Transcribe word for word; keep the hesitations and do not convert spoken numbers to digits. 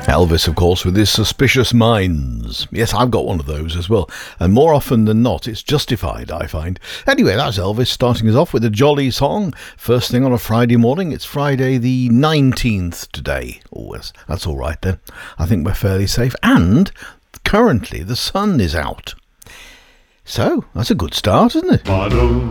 Elvis, of course, with his Suspicious Minds. Yes, I've got one of those as well. And more often than not, it's justified, I find. Anyway, that's Elvis starting us off with a jolly song. First thing on a Friday morning. It's Friday the nineteenth today. Oh, that's, that's all right then. I think we're fairly safe. And currently the sun is out. So, that's a good start, isn't it? Bottle